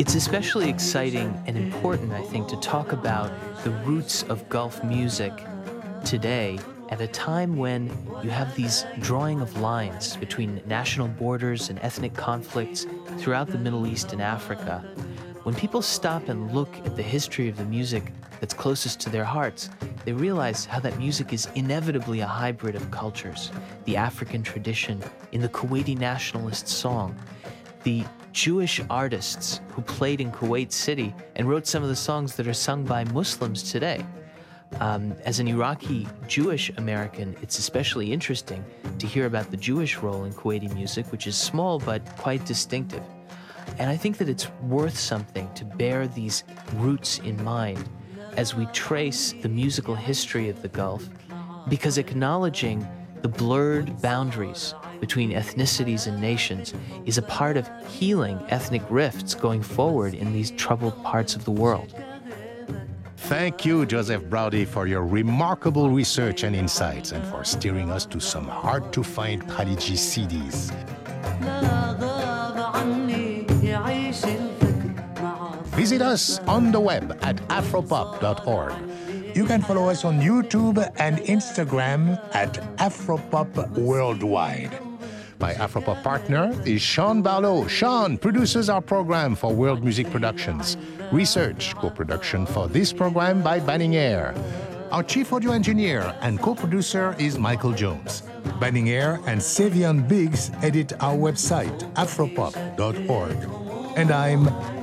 It's especially exciting and important, I think, to talk about the roots of Gulf music today at a time when you have these drawing of lines between national borders and ethnic conflicts throughout the Middle East and Africa. When people stop and look at the history of the music that's closest to their hearts, they realize how that music is inevitably a hybrid of cultures. The African tradition in the Kuwaiti nationalist song, the Jewish artists who played in Kuwait City and wrote some of the songs that are sung by Muslims today. As an Iraqi Jewish American, it's especially interesting to hear about the Jewish role in Kuwaiti music, which is small but quite distinctive. And I think that it's worth something to bear these roots in mind as we trace the musical history of the Gulf, because acknowledging the blurred boundaries between ethnicities and nations is a part of healing ethnic rifts going forward in these troubled parts of the world. Thank you, Joseph Braudy, for your remarkable research and insights and for steering us to some hard-to-find Khaliji CDs. Visit us on the web at afropop.org. You can follow us on YouTube and Instagram at Afropop Worldwide. My Afropop partner is Sean Barlow. Sean produces our program for World Music Productions. Research, co-production for this program by Banning Air. Our chief audio engineer and co-producer is Michael Jones. Banning Air and Savion Biggs edit our website, afropop.org. And I'm